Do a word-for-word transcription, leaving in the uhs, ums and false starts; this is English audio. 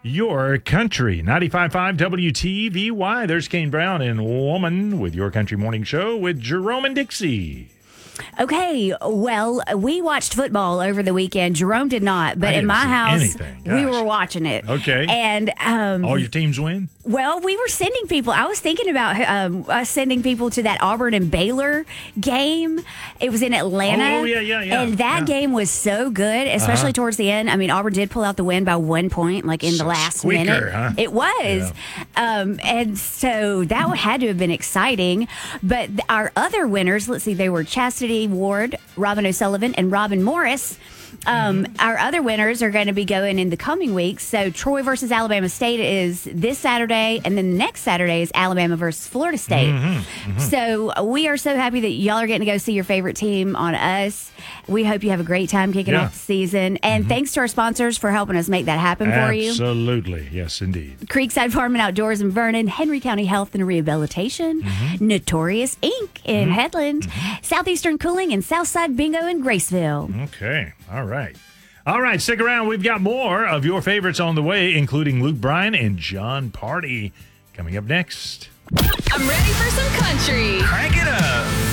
Your Country. ninety-five point five W T V Y. There's Kane Brown and Woman with Your Country Morning Show with Jerome and Dixie. Okay, well, we watched football over the weekend. Jerome did not, but I in my didn't see house, anything. we Gosh. were watching it. Okay. And um, All your teams win? well, we were sending people. I was thinking about um, us sending people to that Auburn and Baylor game. It was in Atlanta. Oh, yeah, yeah, yeah. And that Yeah. game was so good, especially Uh-huh. towards the end. I mean, Auburn did pull out the win by one point, like in the So last squeaker, minute. huh? It was. Um, and so that had to have been exciting. But th- our other winners, let's see, they were Chastity Ward, Robin O'Sullivan, and Robin Morris. Um, our other winners are going to be going in the coming weeks. So Troy versus Alabama State is this Saturday, and then the next Saturday is Alabama versus Florida State. So we are so happy that y'all are getting to go see your favorite team on us. We hope you have a great time kicking Yeah. off the season. And thanks to our sponsors for helping us make that happen for you. Absolutely. Yes, indeed. Creekside Farm and Outdoors in Vernon, Henry County Health and Rehabilitation, Notorious Incorporated in Headland, Southeastern Cooling, and Southside Bingo in Graceville. Okay. All right. All right. Stick around. We've got more of your favorites on the way, including Luke Bryan and John Party coming up next. I'm ready for some country. Crank it up.